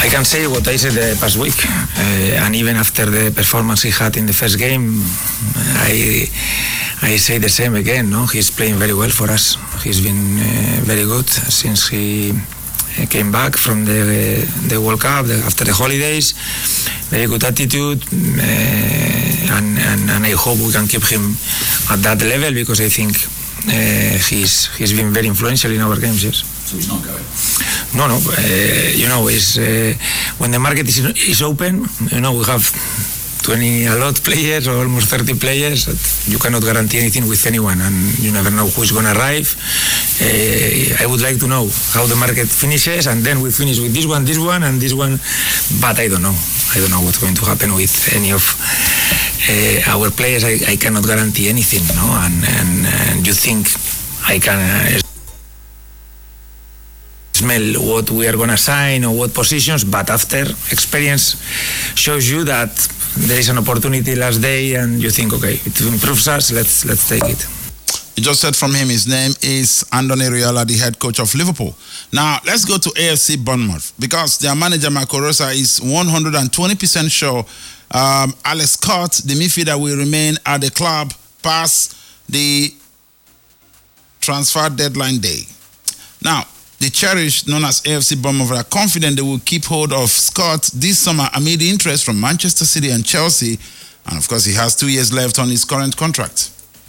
I can say what I said the past week, and even after the performance he had in the first game, I say the same again. No, he's playing very well for us. He's been very good since he came back from the World Cup after the holidays. Very good attitude, and I hope we can keep him at that level, because I think he's been very influential in our games. Yes. So he's not going? No. It's when the market is open. We have 20 a lot players, or almost 30 players. You cannot guarantee anything with anyone, and you never know who's going to arrive. I would like to know how the market finishes, and then we finish with this one, and this one. But I don't know. I don't know what's going to happen with any of our players. I cannot guarantee anything, no. And you think I can smell what we are going to sign or what positions, but after experience shows you that there is an opportunity last day, and you think, okay, it improves us, let's take it. You just heard from him. His name is Andoni Iraola, the head coach of Liverpool. Now, let's go to AFC Bournemouth, because their manager, Marco Rosa, is 120% sure Alex Scott, the midfielder, will remain at the club past the transfer deadline day. Now, the cherished, known as AFC Bournemouth, are confident they will keep hold of Scott this summer amid interest from Manchester City and Chelsea. And of course, he has 2 years left on his current contract.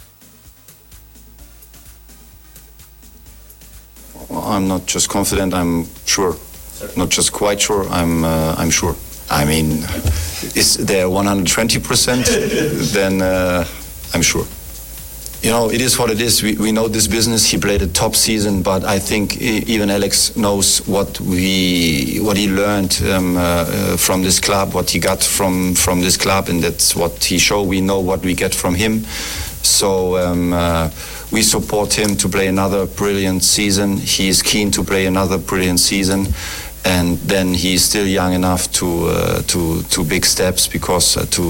I'm not just confident, I'm sure. Not just quite sure, I'm sure. I mean, is there 120%? Then I'm sure. It is what it is. We know this business. He played a top season, but I think even Alex knows what he learned from this club, what he got from this club, and that's what he showed. We know what we get from him. So we support him to play another brilliant season. He is keen to play another brilliant season, and then he's still young enough to big steps, because to